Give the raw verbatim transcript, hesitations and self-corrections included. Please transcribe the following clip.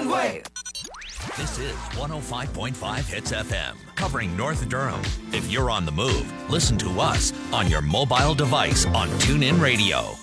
one way. This is one oh five point five Hits F M, covering North Durham. If you're on the move, listen to us on your mobile device on TuneIn Radio.